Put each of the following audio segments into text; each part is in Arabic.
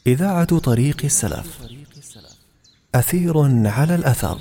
إذاعة طريق السلف، أثير على الأثر.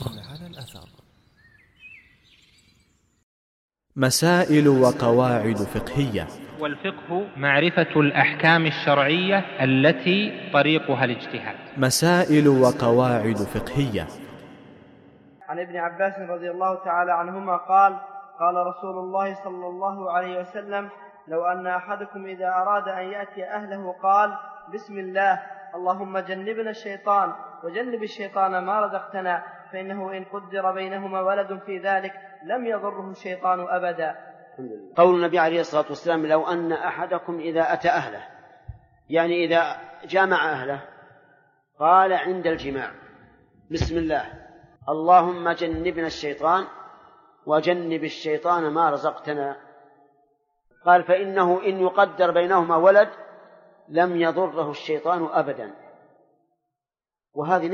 مسائل وقواعد فقهية. والفقه معرفة الأحكام الشرعية التي طريقها الاجتهاد. مسائل وقواعد فقهية. عن ابن عباس رضي الله تعالى عنهما قال: قال رسول الله صلى الله عليه وسلم: لو أن أحدكم إذا أراد أن يأتي أهله قال: بسم الله، اللهم جنبنا الشيطان وجنب الشيطان ما رزقتنا، فإنه إن قدر بينهما ولد في ذلك لم يضره الشيطان أبدا. قول النبي عليه الصلاة والسلام: لو أن أحدكم إذا أتى أهله، يعني إذا جامع أهله، قال عند الجماع: بسم الله، اللهم جنبنا الشيطان وجنب الشيطان ما رزقتنا، قال: فإنه إن يقدر بينهما ولد لم يضره الشيطان أبدا. وهذه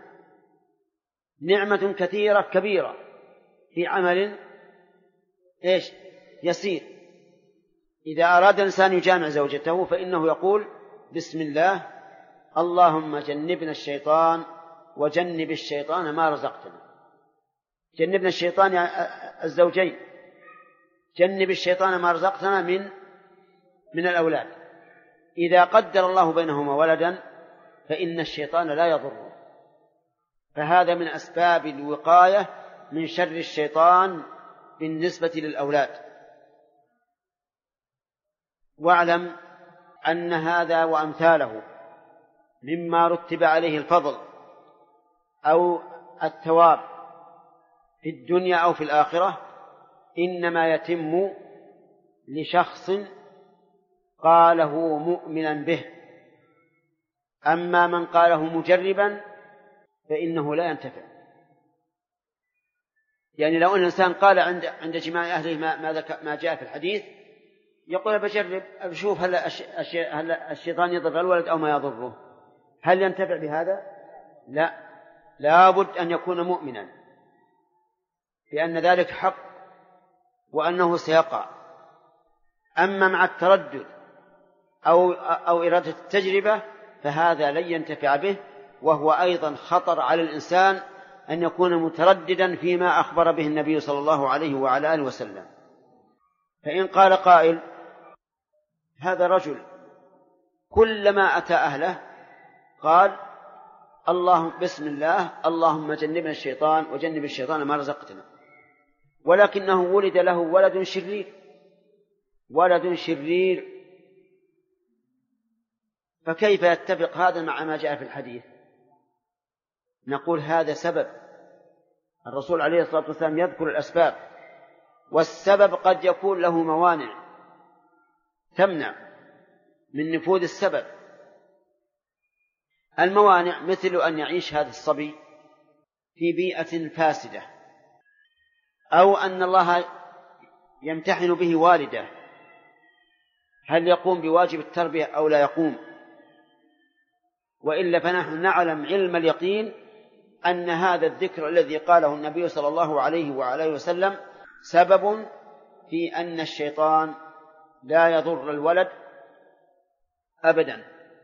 نعمة كثيرة كبيرة في عمل يسير. إذا أراد الإنسان يجامع زوجته فإنه يقول: بسم الله، اللهم جنبنا الشيطان وجنب الشيطان ما رزقتنا. جنبنا الشيطان يعني الزوجين، جنب الشيطان ما رزقتنا من الأولاد. إذا قدر الله بينهما ولدا فإن الشيطان لا يضره، فهذا من أسباب الوقاية من شر الشيطان بالنسبة للأولاد. واعلم أن هذا وأمثاله مما رتب عليه الفضل أو الثواب في الدنيا أو في الآخرة إنما يتم لشخص قاله مؤمنا به. أما من قاله مجربا فإنه لا ينتفع. يعني لو أن الإنسان قال عند جماع أهله ما جاء في الحديث، يقول: بجرب أشوف هل الشيطان يضر الولد أو ما يضره، هل ينتفع بهذا؟ لا بد أن يكون مؤمنا بأن ذلك حق وأنه سيقع. أما مع التردد أو إرادة التجربة فهذا لن ينتفع به، وهو أيضا خطر على الإنسان أن يكون مترددا فيما أخبر به النبي صلى الله عليه وعلى آله وسلم. فإن قال قائل: هذا رجل كلما أتى أهله قال: بسم الله، اللهم جنبنا الشيطان وجنب الشيطان ما رزقتنا، ولكنه ولد له ولد شرير، فكيف يتفق هذا مع ما جاء في الحديث؟ نقول: هذا سبب. الرسول عليه الصلاة والسلام يذكر الأسباب، والسبب قد يكون له موانع تمنع من نفوذ السبب. الموانع مثل أن يعيش هذا الصبي في بيئة فاسدة، أو أن الله يمتحن به والده، هل يقوم بواجب التربية أو لا يقوم. وإلا فنحن نعلم علم اليقين أن هذا الذكر الذي قاله النبي صلى الله عليه وعلى وسلم سبب في أن الشيطان لا يضر الولد أبدا.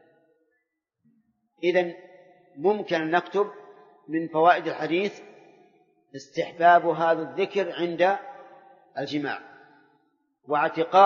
إذن ممكن أن نكتب من فوائد الحديث استحباب هذا الذكر عند الجماع، واعتقاد